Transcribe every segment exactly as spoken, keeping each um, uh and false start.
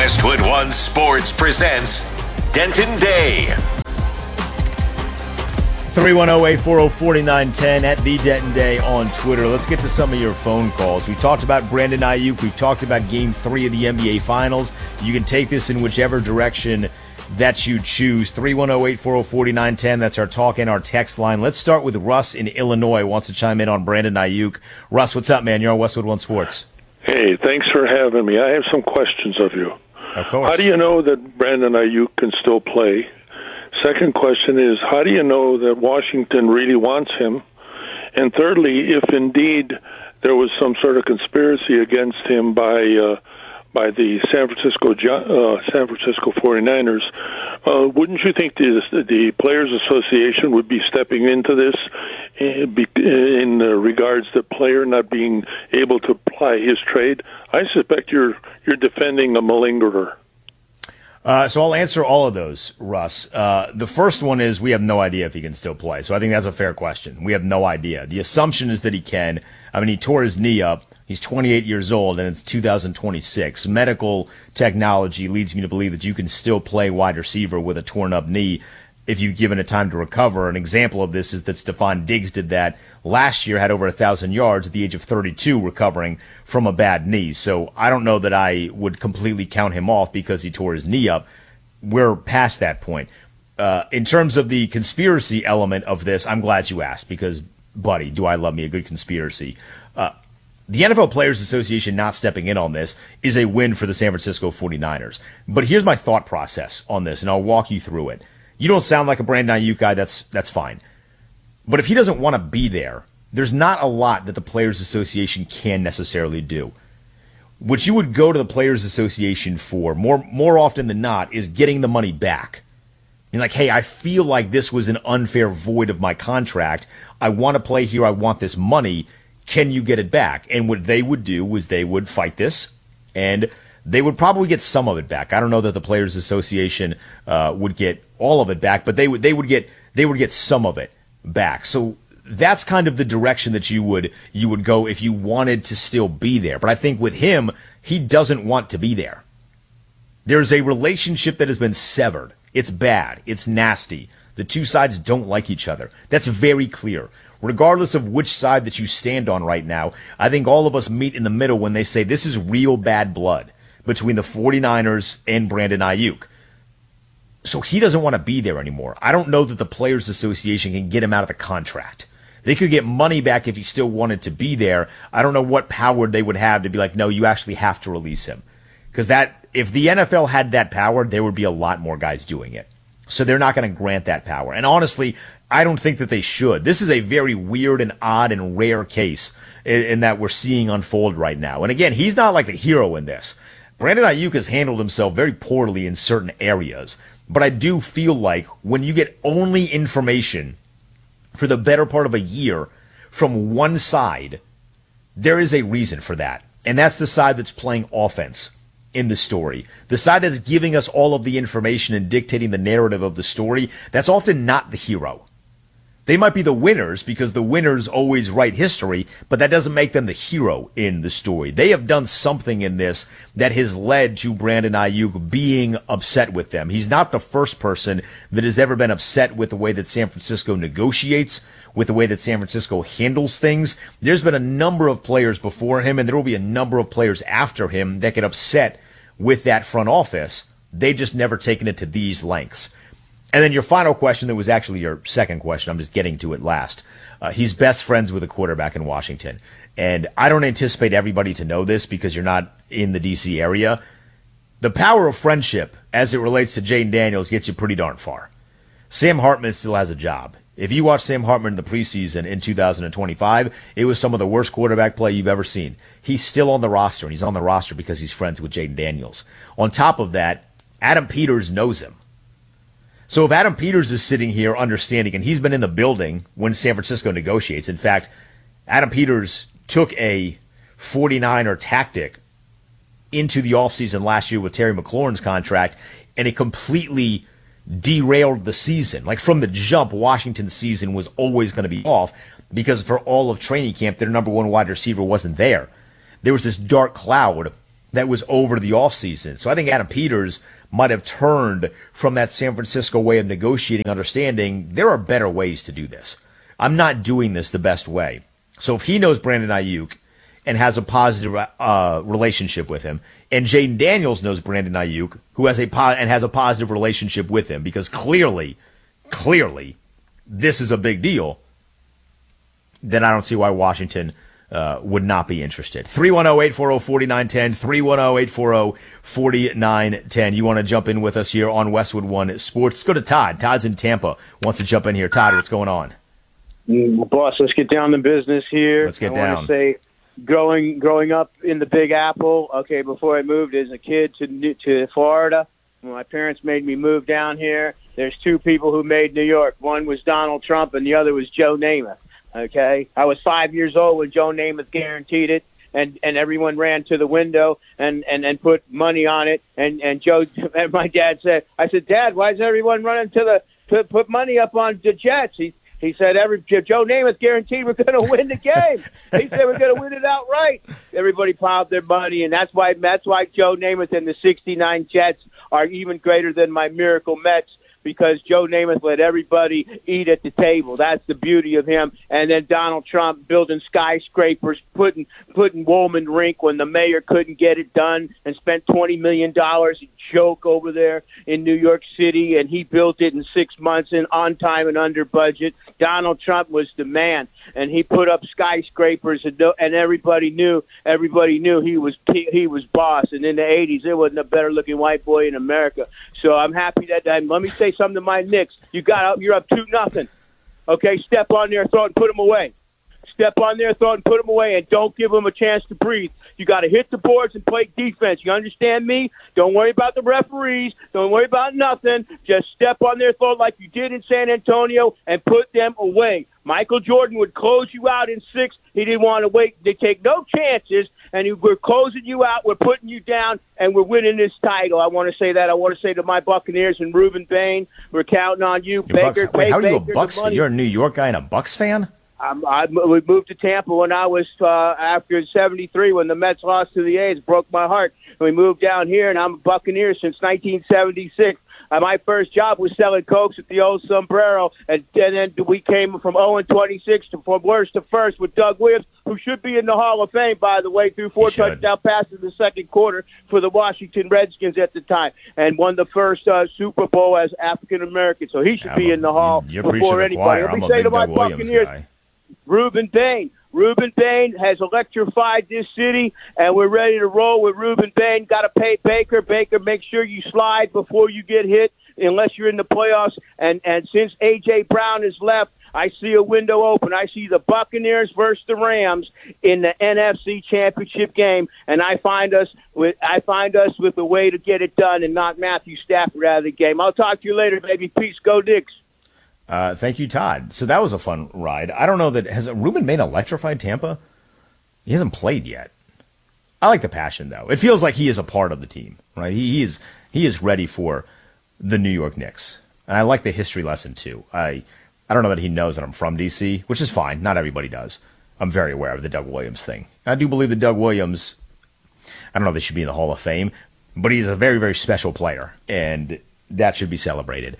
Westwood One Sports presents Denton Day. three one zero, eight four zero, four nine one zero at the Denton Day on Twitter. Let's get to some of your phone calls. We've talked about Brandon Aiyuk. We've talked about Game three of the N B A Finals. You can take this in whichever direction that you choose. three one zero, eight four zero, four nine one zero. That's our talk and our text line. Let's start with Russ in Illinois. Wants to chime in on Brandon Aiyuk. Russ, what's up, man? You're on Westwood One Sports. Hey, thanks for having me. I have some questions of you. Of course. How do you know that Brandon Aiyuk can still play? Second question is, how do you know that Washington really wants him? And thirdly, if indeed there was some sort of conspiracy against him by uh, by the San Francisco uh, San Francisco forty-niners, uh, wouldn't you think the, the Players Association would be stepping into this in, in regards to player not being able to apply his trade? I suspect you're you're defending a malingerer. Uh, so I'll answer all of those, Russ. Uh, the first one is we have no idea if he can still play. So I think that's a fair question. We have no idea. The assumption is that he can. I mean, he tore his knee up. He's twenty-eight years old, and it's two thousand twenty-six. Medical technology leads me to believe that you can still play wide receiver with a torn-up knee if you've given it time to recover. An example of this is that Stephon Diggs did that last year, had over one thousand yards at the age of thirty-two recovering from a bad knee. So I don't know that I would completely count him off because he tore his knee up. We're past that point. Uh, in terms of the conspiracy element of this, I'm glad you asked because, buddy, do I love me a good conspiracy. Uh, the N F L Players Association not stepping in on this is a win for the San Francisco forty-niners. But here's my thought process on this, and I'll walk you through it. You don't sound like a Brandon Aiyuk guy, that's that's fine. But if he doesn't want to be there, there's not a lot that the Players Association can necessarily do. What you would go to the Players Association for, more more often than not, is getting the money back. You're like, hey, I feel like this was an unfair void of my contract. I want to play here. I want this money. Can you get it back? And what they would do was they would fight this, and they would probably get some of it back. I don't know that the Players Association uh, would get all of it back, but they would they would get they would get some of it back. So that's kind of the direction that you would you would go if you wanted to still be there. But I think with him, he doesn't want to be there. There's a relationship that has been severed. It's bad. It's nasty. The two sides don't like each other. That's very clear. Regardless of which side that you stand on right now, I think all of us meet in the middle when they say this is real bad blood between the forty-niners and Brandon Aiyuk. So he doesn't want to be there anymore. I don't know that the Players Association can get him out of the contract. They could get money back if he still wanted to be there. I don't know what power they would have to be like, no, you actually have to release him. Because that, if the N F L had that power, there would be a lot more guys doing it. So they're not going to grant that power. And honestly, I don't think that they should. This is a very weird and odd and rare case in, in that we're seeing unfold right now. And again, he's not like the hero in this. Brandon Aiyuk has handled himself very poorly in certain areas. But I do feel like when you get only information for the better part of a year from one side, there is a reason for that. And that's the side that's playing offense in the story. The side that's giving us all of the information and dictating the narrative of the story, that's often not the hero. They might be the winners because the winners always write history, but that doesn't make them the hero in the story. They have done something in this that has led to Brandon Aiyuk being upset with them. He's not the first person that has ever been upset with the way that San Francisco negotiates, with the way that San Francisco handles things. There's been a number of players before him, and there will be a number of players after him that get upset with that front office. They've just never taken it to these lengths. And then your final question that was actually your second question, I'm just getting to it last. Uh, he's best friends with a quarterback in Washington. And I don't anticipate everybody to know this because you're not in the D C area. The power of friendship as it relates to Jayden Daniels gets you pretty darn far. Sam Hartman still has a job. If you watch Sam Hartman in the preseason in two thousand twenty-five, it was some of the worst quarterback play you've ever seen. He's still on the roster, and he's on the roster because he's friends with Jayden Daniels. On top of that, Adam Peters knows him. So if Adam Peters is sitting here understanding, and he's been in the building when San Francisco negotiates, in fact, Adam Peters took a forty-niner tactic into the offseason last year with Terry McLaurin's contract, and it completely derailed the season. Like from the jump, Washington's season was always going to be off because for all of training camp, their number one wide receiver wasn't there. There was this dark cloud that was over the offseason. So I think Adam Peters might have turned from that San Francisco way of negotiating, understanding there are better ways to do this. I'm not doing this the best way. So if he knows Brandon Ayuk and has a positive uh, relationship with him, and Jaden Daniels knows Brandon Ayuk, who has a po- and has a positive relationship with him, because clearly, clearly, this is a big deal, then I don't see why Washington uh, would not be interested. three one zero, eight four zero, four nine one zero, three one zero, eight four zero, four nine one zero. You want to jump in with us here on Westwood One Sports? Let's go to Todd. Todd's in Tampa. Wants to jump in here. Todd, what's going on? Mm, boss, let's get down to business here. Let's get I down. I want to say, growing growing up in the Big Apple, okay, before I moved as a kid to New- to Florida, when my parents made me move down here, there's two people who made New York. One was Donald Trump, and the other was Joe Namath. Okay, I was five years old when Joe Namath guaranteed it, and, and everyone ran to the window and, and, and put money on it. And, and Joe, and my dad said, I said, Dad, why is everyone running to the to put money up on the Jets? He he said, every Joe Namath guaranteed we're going to win the game. He said we're going to win it outright. Everybody piled their money, and that's why that's why Joe Namath and the sixty-nine Jets are even greater than my Miracle Mets. Because Joe Namath let everybody eat at the table. That's the beauty of him. And then Donald Trump building skyscrapers, putting putting Woolman Rink when the mayor couldn't get it done, and spent twenty million dollars, a joke over there in New York City, and he built it in six months and on time and under budget. Donald Trump was the man, and he put up skyscrapers, and, and everybody knew everybody knew he was he was boss. And in the eighties, there wasn't a better looking white boy in America. So I'm happy that I'm, let me say something to my Knicks. You got up, you're up two nothing. Okay, step on there, throw it, and put them away. Step on there, throw it, and put them away, and don't give them a chance to breathe. You got to hit the boards and play defense. You understand me? Don't worry about the referees. Don't worry about nothing. Just step on there, throw it like you did in San Antonio, and put them away. Michael Jordan would close you out in six. He didn't want to wait. They take no chances, and we're closing you out. We're putting you down, and we're winning this title. I want to say that. I want to say to my Buccaneers and Reuben Bain, we're counting on you. Your Baker, Bucks, wait, how do you Baker, go Bucks? You're a New York guy and a Bucks fan? Um, I we moved to Tampa when I was uh, after seventy-three when the Mets lost to the A's. Broke my heart. And we moved down here, and I'm a Buccaneer since nineteen seventy-six. Uh, my first job was selling Cokes at the old Sombrero, and, and then we came from oh and twenty-six to from worst to first with Doug Williams, who should be in the Hall of Fame, by the way, threw four touchdown passes in the second quarter for the Washington Redskins at the time, and won the first uh, Super Bowl as African American. So he should I'm be a, in the Hall before anybody. Let I'm me a say big to my Doug Williams Buccaneers, guy. Reuben Bain. Reuben Bain has electrified this city, and we're ready to roll with Reuben Bain. Got to pay Baker. Baker, make sure you slide before you get hit, unless you're in the playoffs. And, and since A J. Brown has left, I see a window open. I see the Buccaneers versus the Rams in the N F C Championship game, and I find us with I find us with a way to get it done and knock Matthew Stafford out of the game. I'll talk to you later, baby. Peace. Go Knicks. Uh, thank you, Todd. So that was a fun ride. I don't know that has Reuben Bain electrified Tampa? He hasn't played yet. I like the passion though. It feels like he is a part of the team, right? He, he is he is ready for the New York Knicks, and I like the history lesson too. I I don't know that he knows that I'm from D C, which is fine. Not everybody does. I'm very aware of the Doug Williams thing. I do believe that Doug Williams, I don't know if they should be in the Hall of Fame, but he's a very very special player, and that should be celebrated.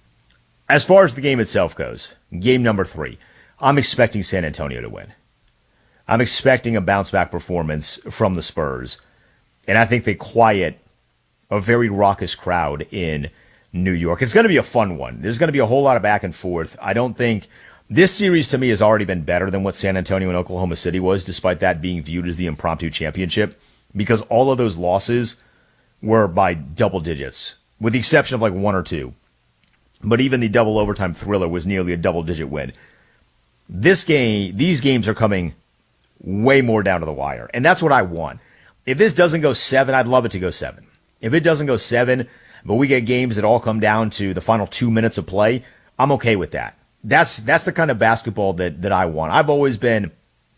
As far as the game itself goes, game number three, I'm expecting San Antonio to win. I'm expecting a bounce-back performance from the Spurs, and I think they quiet a very raucous crowd in New York. It's going to be a fun one. There's going to be a whole lot of back and forth. I don't think this series, to me, has already been better than what San Antonio and Oklahoma City was, despite that being viewed as the impromptu championship, because all of those losses were by double digits, with the exception of like one or two. But even the double overtime thriller was nearly a double-digit win. This game, these games are coming way more down to the wire, and that's what I want. If this doesn't go seven, I'd love it to go seven. If it doesn't go seven, but we get games that all come down to the final two minutes of play, I'm okay with that. That's that's the kind of basketball that that I want. I've always been,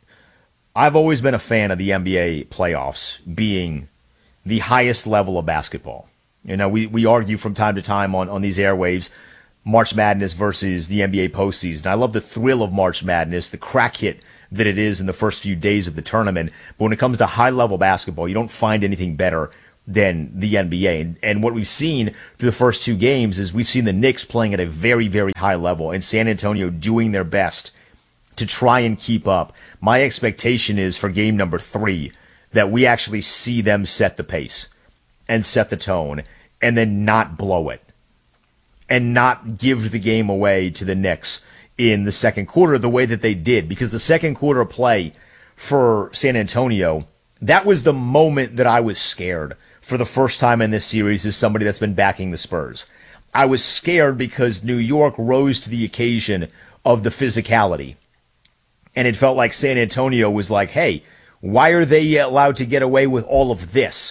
I've always been a fan of the N B A playoffs being the highest level of basketball. You know, we, we argue from time to time on, on these airwaves, March Madness versus the N B A postseason. I love the thrill of March Madness, the crack hit than it is in the first few days of the tournament. But when it comes to high-level basketball, you don't find anything better than the N B A. And, and what we've seen through the first two games is we've seen the Knicks playing at a very, very high level and San Antonio doing their best to try and keep up. My expectation is for game number three that we actually see them set the pace and set the tone and then not blow it and not give the game away to the Knicks in the second quarter the way that they did. Because the second quarter play for San Antonio, that was the moment that I was scared for the first time in this series as somebody that's been backing the Spurs. I was scared because New York rose to the occasion of the physicality. And it felt like San Antonio was like, hey, why are they allowed to get away with all of this?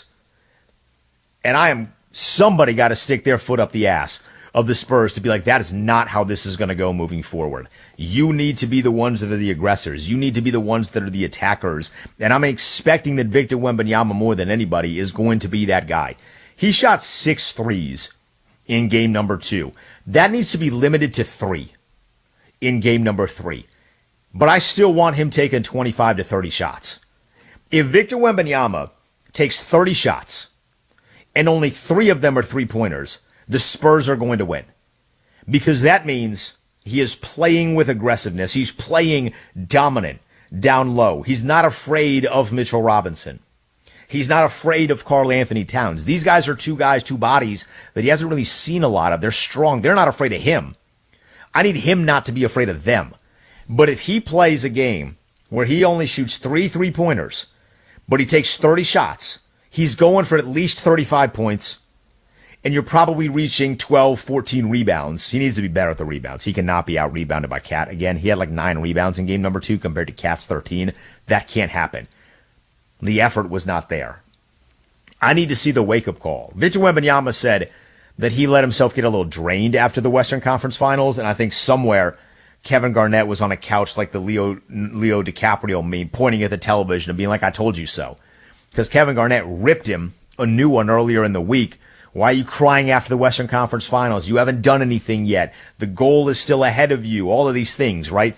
And I am, somebody got to stick their foot up the ass of the Spurs to be like, that is not how this is going to go moving forward. You need to be the ones that are the aggressors. You need to be the ones that are the attackers. And I'm expecting that Victor Wembanyama more than anybody is going to be that guy. He shot six threes in game number two. That needs to be limited to three in game number three. But I still want him taking twenty-five to thirty shots. If Victor Wembanyama takes thirty shots and only three of them are three-pointers, the Spurs are going to win. Because that means he is playing with aggressiveness. He's playing dominant down low. He's not afraid of Mitchell Robinson. He's not afraid of Karl Anthony Towns. These guys are two guys, two bodies that he hasn't really seen a lot of. They're strong. They're not afraid of him. I need him not to be afraid of them. But if he plays a game where he only shoots three three-pointers, but he takes thirty shots, he's going for at least thirty-five points, and you're probably reaching twelve, fourteen rebounds. He needs to be better at the rebounds. He cannot be out-rebounded by Cat. Again, he had like nine rebounds in game number two compared to Cat's thirteen. That can't happen. The effort was not there. I need to see the wake-up call. Victor Wembanyama said that he let himself get a little drained after the Western Conference Finals, and I think somewhere Kevin Garnett was on a couch like the Leo Leo DiCaprio meme, pointing at the television and being like, I told you so. Because Kevin Garnett ripped him a new one earlier in the week. Why are you crying after the Western Conference Finals? You haven't done anything yet. The goal is still ahead of you. All of these things, right?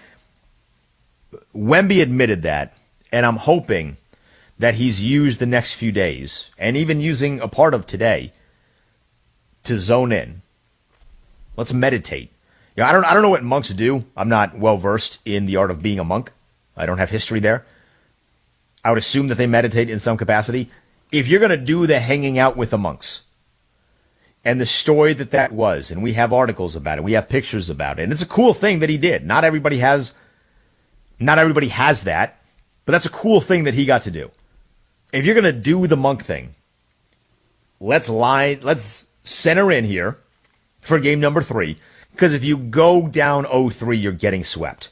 Wemby admitted that, and I'm hoping that he's used the next few days, and even using a part of today, to zone in. Let's meditate. You know, I don't I don't know what monks do. I'm not well versed in the art of being a monk. I don't have history there. I would assume that they meditate in some capacity. If you're going to do the hanging out with the monks, and the story that that was, and we have articles about it, we have pictures about it, and it's a cool thing that he did. Not everybody has, not everybody has that, but that's a cool thing that he got to do. If you're going to do the monk thing, let's line, let's center in here for game number three. Because if you go down oh three, you're getting swept.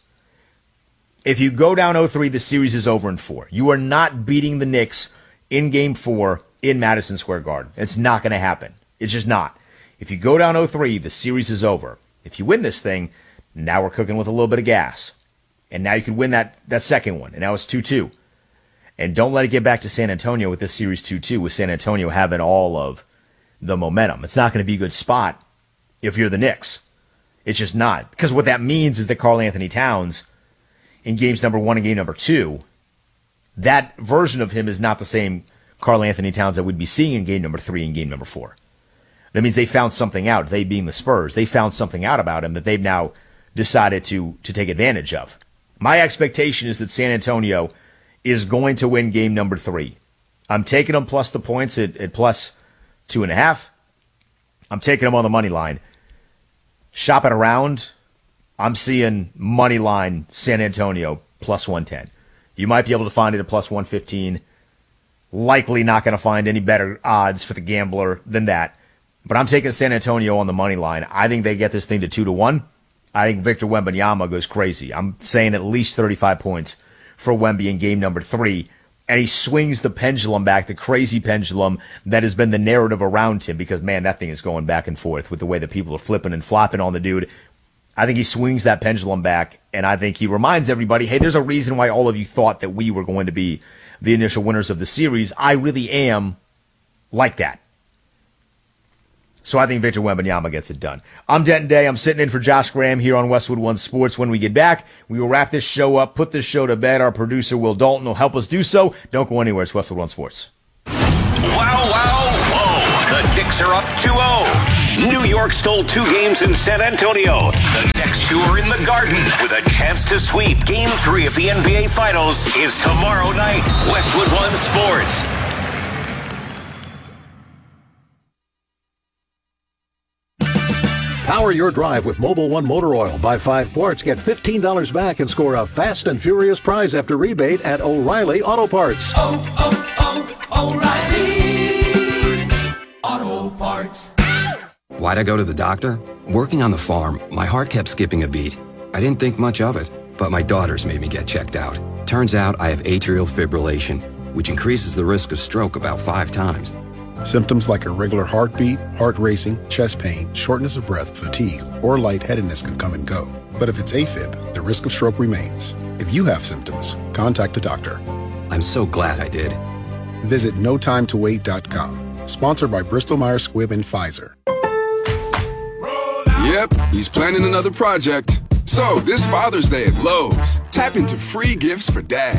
If you go down oh three, the series is over in four. You are not beating the Knicks in game four in Madison Square Garden. It's not going to happen. It's just not. If you go down oh three, the series is over. If you win this thing, now we're cooking with a little bit of gas. And now you can win that, that second one. And now it's two two. And don't let it get back to San Antonio with this series two two, with San Antonio having all of the momentum. It's not going to be a good spot if you're the Knicks. It's just not. Because what that means is that Karl Anthony Towns, in games number one and game number two, that version of him is not the same Karl Anthony Towns that we'd be seeing in game number three and game number four. That means they found something out, they being the Spurs. They found something out about him that they've now decided to, to take advantage of. My expectation is that San Antonio is going to win game number three. I'm taking them plus the points at, at plus two and a half. I'm taking them on the money line. Shopping around, I'm seeing money line San Antonio plus one ten. You might be able to find it at plus one fifteen. Likely not going to find any better odds for the gambler than that. But I'm taking San Antonio on the money line. I think they get this thing to two to one. I think Victor Wembanyama goes crazy. I'm saying at least thirty-five points for Wemby in game number three. And he swings the pendulum back, the crazy pendulum that has been the narrative around him, because, man, that thing is going back and forth with the way that people are flipping and flopping on the dude. I think he swings that pendulum back, and I think he reminds everybody, hey, there's a reason why all of you thought that we were going to be the initial winners of the series. I really am like that. So I think Victor Wembanyama gets it done. I'm Denton Day. I'm sitting in for Josh Graham here on Westwood One Sports. When we get back, we will wrap this show up, put this show to bed. Our producer, Will Dalton, will help us do so. Don't go anywhere. It's Westwood One Sports. Wow, wow, whoa. The Knicks are up two oh. New York stole two games in San Antonio. The next two are in the Garden with a chance to sweep. Game three of the N B A Finals is tomorrow night. Westwood One Sports. Power your drive with Mobil one Motor Oil. Buy five quarts, get fifteen dollars back, and score a fast and furious prize after rebate at O'Reilly Auto Parts. Oh, oh, oh, O'Reilly Auto Parts. Why'd I go to the doctor? Working on the farm, my heart kept skipping a beat. I didn't think much of it, but my daughters made me get checked out. Turns out I have atrial fibrillation, which increases the risk of stroke about five times. Symptoms like irregular heartbeat, heart racing, chest pain, shortness of breath, fatigue, or lightheadedness can come and go. But if it's AFib, the risk of stroke remains. If you have symptoms, contact a doctor. I'm so glad I did. Visit no time to wait dot com. Sponsored by Bristol Myers Squibb and Pfizer. Yep, he's planning another project. So this Father's Day at Lowe's, tap into free gifts for dad.